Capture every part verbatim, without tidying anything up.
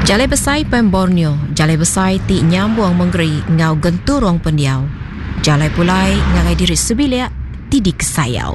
Jalai besai pen Borneo, jalai besai ti nyambung menggeri ngau genturong pendiau. Jalai pulai ngagai diri subilia ti di kesayau.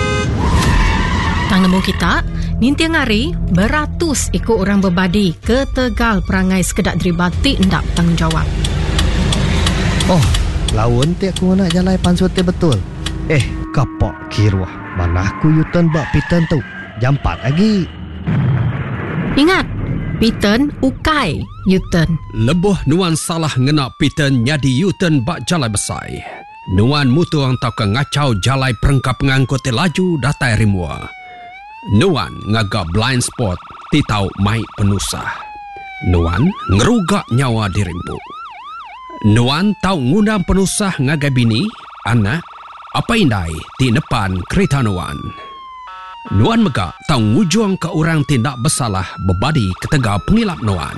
Tang nemu kita, ninti ngari beratus ikut orang berbadi ke Tegal perangai sekedak deribati ndak tanggungjawab. Oh, lawan ti aku nak jalai pansut ti betul. Eh, kapok kiruah. Mana aku yutan bak pitan tu. Jam empat lagi. Ingat, pitan ukai yutan. Lebuh nuan salah ngena pitan nyadi yutan bak jalai besai. Nuan mutu ang tau ke ngacau jalai perengkap ngangkut laju datai rimua. Nuan ngagak blind spot ti tau mai penusah. Nuan ngerugak nyawa dirimpu. Nuan tau ngundang penusah ngagai bini, anak, apa indai ti depan kereta Nuan. Nuan megak tau ngujuang ke orang tindak bersalah berbadi ketega pengilap Nuan.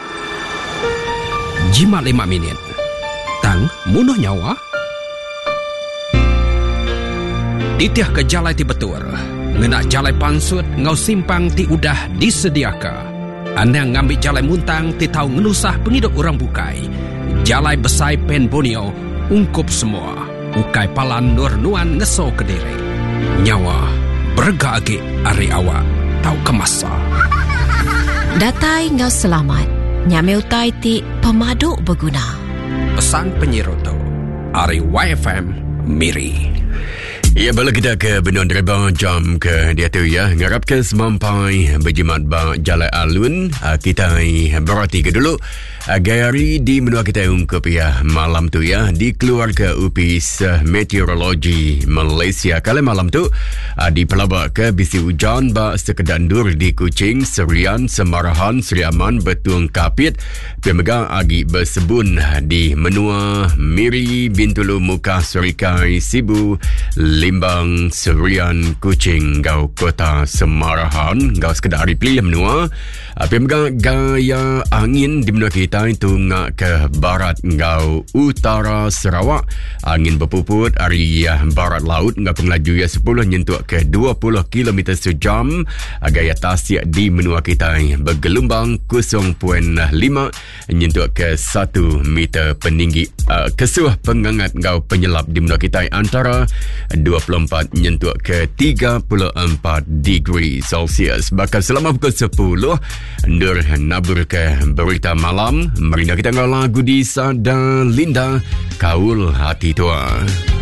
Jimat lima minit. Tang munuh nyawa. Titiah ke jalai ti betul. Ngena jalai pansut ngau simpang ti udah disediaka. Anang ngambil jalai muntang ti tau ngenusah penghidup orang bukai. Jalai besai pen Borneo ungkup semua. Ukai palan nur Nuan ngeso ke diri. Nyawa berga agi ari awak tau kemasa. Datai ngau selamat. Nyame utai ti pemaduk berguna. Pesan penyirutu ari Y F M Miri. Ya, bala kita ke Benua Derba jam ke dia tu ya. Ngarapkan semampai berjimat bang jalai alun. Kita berhati ke dulu. Gayari di menua kita ungkup ya malam tu ya. Dikeluarkan Upis Meteorologi Malaysia. Kali malam tu di pelabak ke bisi hujan bak sekedandur di Kuching, Serian, Semarahan, Seri Aman, Betung Kapit. Pemegang agi bersebun di menua Miri, Bintulu, Mukah, Serikai, Sibu, Limbang, Serian, Kuching, Gau Kota Semarahan, Gau sekedar pilih menua. Pemegang gaya angin di menua kita itu ngak ke barat Gau Utara Sarawak. Angin berpuput area barat laut ngak pengelaju ya sepuluh nyentuk ke dua puluh kilometer sejam. Gaya tasik di menua kita bergelombang kosong perpuluhan lima nyentuk ke satu meter peninggi. Uh, kesuh pengangat Gau penyelap di menua kita antara dua puluh empat nyentuk ke tiga puluh empat degree Celsius. Bahkan selama pukul sepuluh Nur nabur ke berita malam. Mari kita ngau lagu di Sada Linda Kaul Hati Tua.